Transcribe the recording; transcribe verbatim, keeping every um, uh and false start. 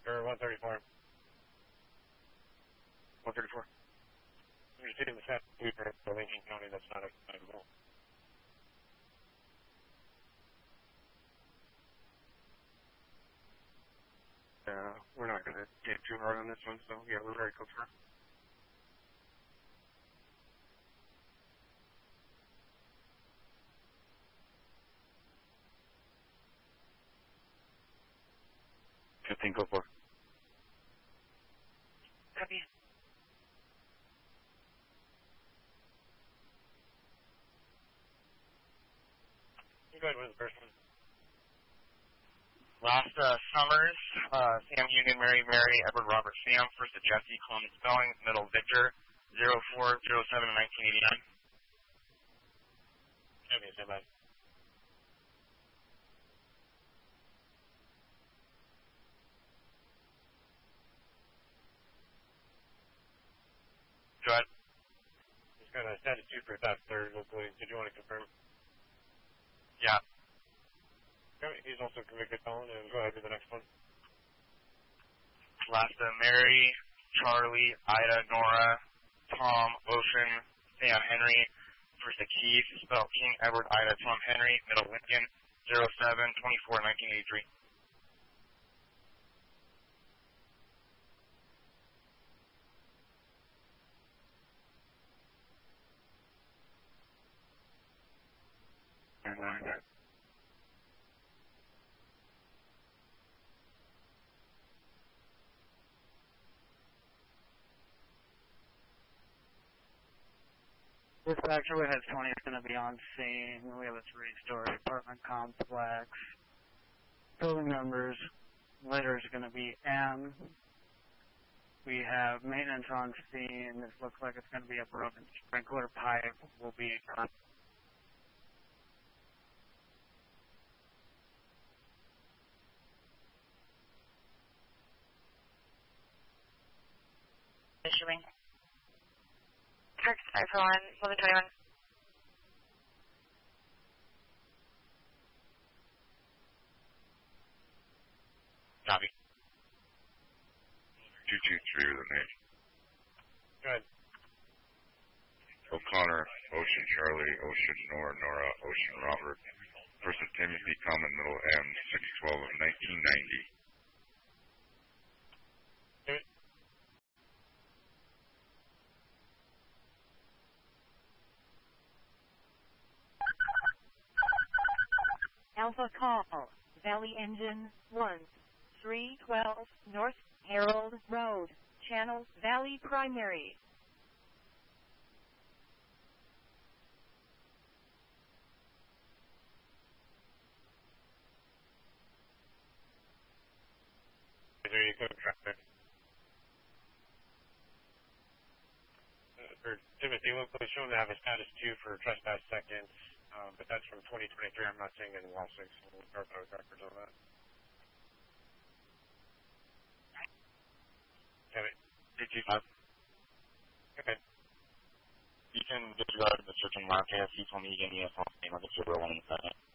Or one thirty-four. one thirty-four. You're shooting the set for Lincoln County, that's not acceptable. Uh, we're not going to get too hard on this one, so yeah, we're very close for. fifteen, go for. Copy. You go ahead with the first one. Last uh, Summers, uh, Sam Union, Mary Mary, Edward Robert Sam, first to Jesse, Columbus Spelling, middle Victor, zero four zero seven nineteen eighty-nine. Okay, stand by. Go ahead. He's got a status two for that third locally. Did you want to confirm? Yeah. Okay, he's also convicted felon, and go ahead with the next one. Last uh, Mary, Charlie, Ida, Nora, Tom, Ocean, Sam Henry, first to Keith, spelled King, Edward, Ida, Tom Henry, middle Lincoln, zero seven twenty-four nineteen eighty-three. Dispatcher, we have twenty is going to be on scene. We have a three-story apartment complex. Building numbers, letter is going to be M. We have maintenance on scene. This looks like it's going to be a broken sprinkler pipe. Will be issuing. Kirk five four one, eleven twenty-one. Copy. two two three with a name. Go ahead. O'Connor, Ocean Charlie, Ocean Nora, Nora, Ocean Robert, first of Timothy, common middle M, six twelve of nineteen ninety. Okay. Alpha call, Valley Engine one, three twelve North Harold Road, Channel Valley Primary. There you go, traffic. Uh, for Timothy, locally shown to have a status two for trespass seconds, um, but that's from twenty twenty-three. I'm not seeing any lawsuits, so we'll start those records on that. Okay. two two five. Okay. You can disregard the search and mark K F C for me, give me a phone name, I'll get you a real one in a second.